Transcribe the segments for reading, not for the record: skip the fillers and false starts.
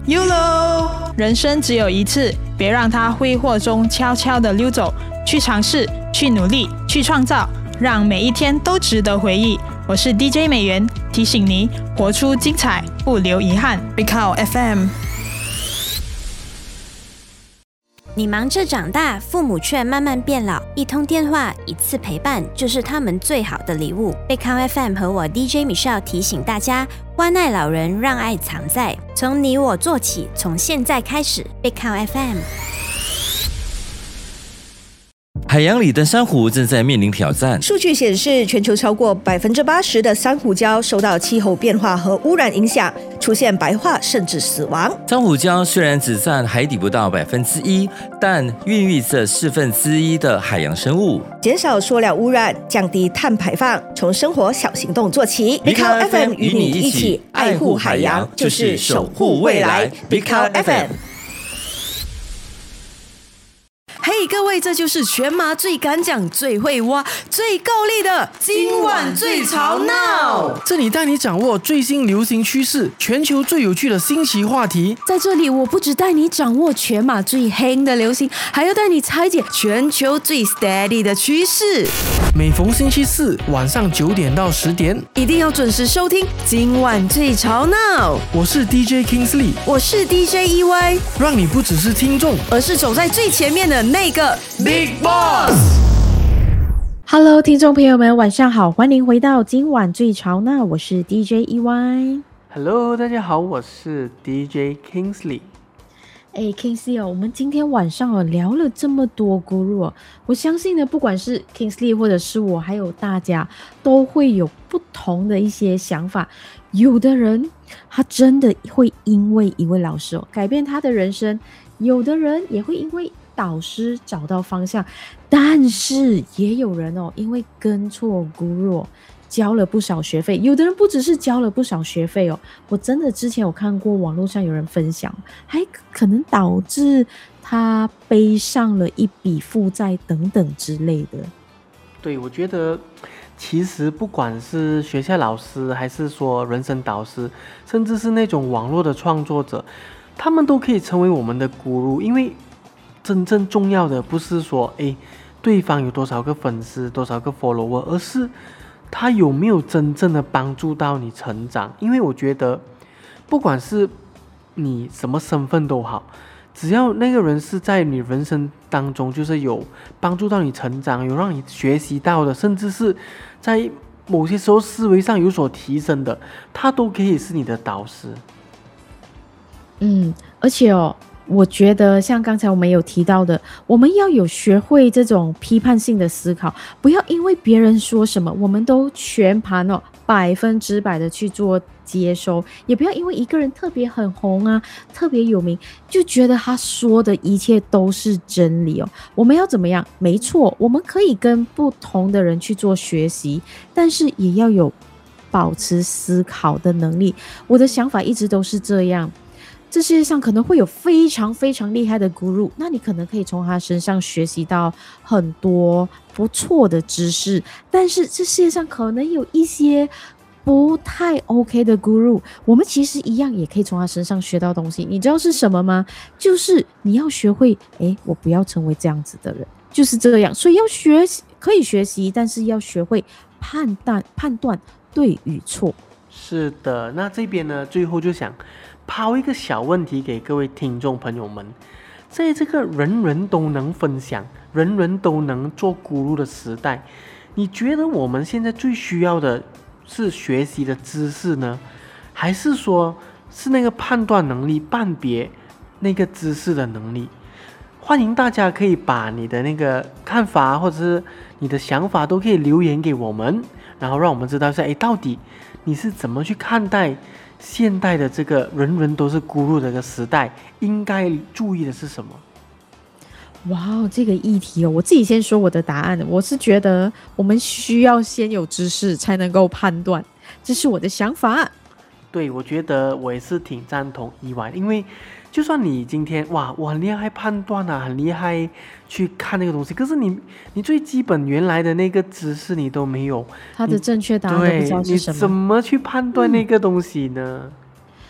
YOLO！ 人生只有一次，别让它挥霍中悄悄地溜走。去尝试，去努力，去创造，让每一天都值得回忆。我是 DJ 美元，提醒你活出精彩，不留遗憾。Big Cow FM。 你忙着长大，父母却慢慢变老，一通电话，一次陪伴，就是他们最好的礼物。贝康 FM 和我 DJ Michelle 提醒大家，关爱老人，让爱藏在，从你我做起，从现在开始。贝康 FM。 海洋里的珊瑚正在面临挑战。 数据显示，全球超过80%的珊瑚礁受到气候变化和污染影响，出现白化甚至死亡。 珊瑚礁虽然只占海底不到1%，但孕育着1/4的海洋生物。 减少塑料污染，降低碳排放，从生活小行动做起。Big Cow FM 与你一起爱护海洋，就是守护未来。Big Cow FM。 嘿，各位，这就是全马最敢讲、最会挖、最够力的今晚最吵闹。 这里带你掌握最新流行趋势，全球最有趣的新奇话题。 在这里，我不只带你掌握全马最夯的流行，还要带你拆解全球最 steady 的趋势。 每逢星期四晚上9点到10点， 一定要准时收听今晚最吵闹。 我是 DJ Kingsley， 我是 DJ EY， 让你不只是听众， 而是走在最前面的那个 Big Boss。 Hello， 听众朋友们，晚上好，欢迎回到今晚最吵闹，我是 DJ EY。 Hello， 大家好，我是 DJ Kingsley。 Kingsley 我们今天晚上聊了这么多 Guru 我相信呢，不管是 Kingsley 或者是我，还有大家，都会有不同的一些想法。有的人他真的会因为一位老师改变他的人生，有的人也会因为导师找到方向，但是也有人因为跟错 Guru交了不少学费，有的人不只是交了不少学费我真的之前有看过网络上有人分享，还可能导致他背上了一笔负债等等之类的。 对，我觉得其实不管是学校老师，还是说人生导师，甚至是那种网络的创作者，他们都可以成为我们的 Guru， 因为真正重要的不是说对方有多少个粉丝，多少个 follower， 而是他有没有真正的帮助到你成长。因为我觉得不管是你什么身份都好，只要那个人是在你人生当中就是有帮助到你成长，有让你学习到的，甚至是在某些时候思维上有所提升的，他都可以是你的导师。 而且我觉得像刚才我们有提到的，我们要有学会这种批判性的思考，不要因为别人说什么我们都全盘100%的去做接收，也不要因为一个人特别很红啊，特别有名，就觉得他说的一切都是真理我们要怎么样？没错，我们可以跟不同的人去做学习，但是也要有保持思考的能力。我的想法一直都是这样，这世界上可能会有非常非常厉害的 Guru， 那你可能可以从他身上学习到很多不错的知识，但是这世界上可能有一些不太 OK 的 Guru， 我们其实一样也可以从他身上学到东西。你知道是什么吗？就是你要学会我不要成为这样子的人，就是这样。所以要学习，可以学习，但是要学会判断对与错。 是的，那这边呢，最后就想抛一个小问题给各位听众朋友们。在这个人人都能分享，人人都能做 Guru 的时代，你觉得我们现在最需要的是学习的知识呢，还是说是那个判断能力、判别那个知识的能力？欢迎大家可以把你的那个看法或者是你的想法都可以留言给我们，然后让我们知道到底你是怎么去看待现代的这个人人都是 Guru 的这个时代，应该注意的是什么？ 哇，这个议题我自己先说我的答案。我是觉得我们需要先有知识才能够判断，这是我的想法。 对，我觉得我也是挺赞同意外，因为就算你今天我很厉害判断啊，很厉害去看那个东西，可是你最基本原来的那个知识你都没有， 它的正确答案都不知道是什么， 你怎么去判断那个东西呢？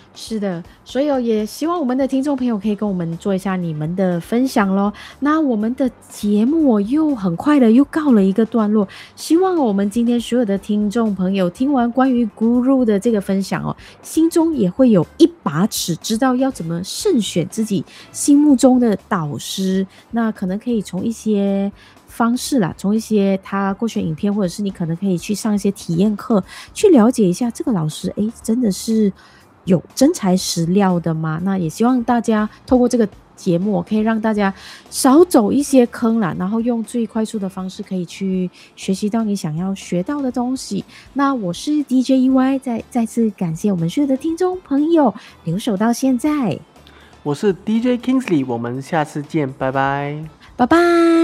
是的，所以也希望我们的听众朋友可以跟我们做一下你们的分享咯。那我们的节目又很快的又告了一个段落，希望我们今天所有的听众朋友听完关于 Guru 的这个分享心中也会有一把尺，知道要怎么慎选自己心目中的导师。那可能可以从一些方式啦，从一些他过去的影片，或者是你可能可以去上一些体验课，去了解一下这个老师真的是有真材实料的吗？那也希望大家透过这个节目可以让大家少走一些坑啦，然后用最快速的方式可以去学习到你想要学到的东西。那我是 DJ EY， 再次感谢我们所有的听众朋友留守到现在。 我是 DJ Kingsley， 我们下次见，拜拜， 拜拜。